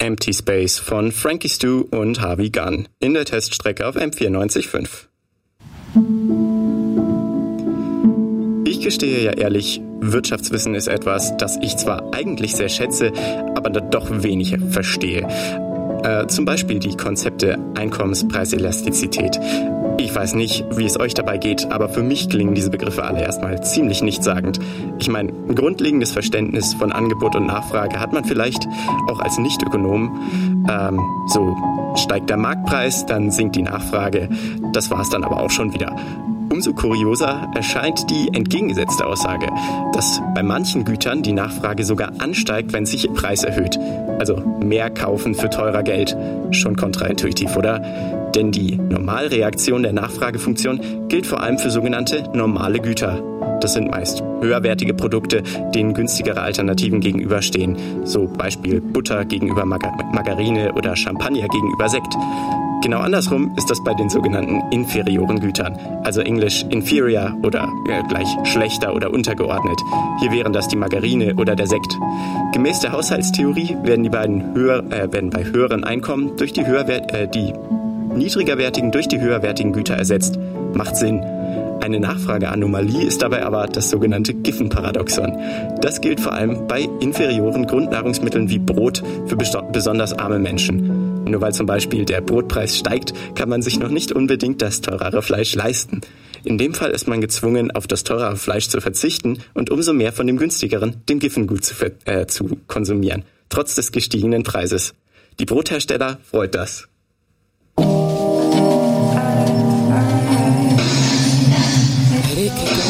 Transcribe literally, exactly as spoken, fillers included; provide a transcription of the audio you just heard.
Empty Space von Frankie Stu und Harvey Gunn in der Teststrecke auf M vierundneunzig Komma fünf. Ich gestehe ja ehrlich, Wirtschaftswissen ist etwas, das ich zwar eigentlich sehr schätze, aber da doch wenig verstehe. Äh, zum Beispiel die Konzepte Einkommenspreis-Elastizität. Ich weiß nicht, wie es euch dabei geht, aber für mich klingen diese Begriffe alle erstmal ziemlich nichtssagend. Ich meine, ein grundlegendes Verständnis von Angebot und Nachfrage hat man vielleicht auch als Nicht-Ökonom. Ähm, so steigt der Marktpreis, dann sinkt die Nachfrage. Das war's dann aber auch schon wieder. Umso kurioser erscheint die entgegengesetzte Aussage, dass bei manchen Gütern die Nachfrage sogar ansteigt, wenn sich ihr Preis erhöht. Also mehr kaufen für teurer Geld. Schon kontraintuitiv, oder? Denn die Normalreaktion der Nachfragefunktion gilt vor allem für sogenannte normale Güter. Das sind meist höherwertige Produkte, denen günstigere Alternativen gegenüberstehen. So Beispiel Butter gegenüber Margar- Margarine oder Champagner gegenüber Sekt. Genau andersrum ist das bei den sogenannten inferioren Gütern, also englisch inferior oder äh, gleich schlechter oder untergeordnet. Hier wären das die Margarine oder der Sekt. Gemäß der Haushaltstheorie werden die beiden höher, äh, werden bei höheren Einkommen durch die, höherwert, äh, die niedrigerwertigen durch die höherwertigen Güter ersetzt. Macht Sinn. Eine Nachfrageanomalie ist dabei aber das sogenannte Giffen-Paradoxon. Das gilt vor allem bei inferioren Grundnahrungsmitteln wie Brot für besonders arme Menschen. Nur weil zum Beispiel der Brotpreis steigt, kann man sich noch nicht unbedingt das teurere Fleisch leisten. In dem Fall ist man gezwungen, auf das teurere Fleisch zu verzichten und umso mehr von dem günstigeren, dem Giffengut zu, äh, zu konsumieren, trotz des gestiegenen Preises. Die Brothersteller freut das. Ricky.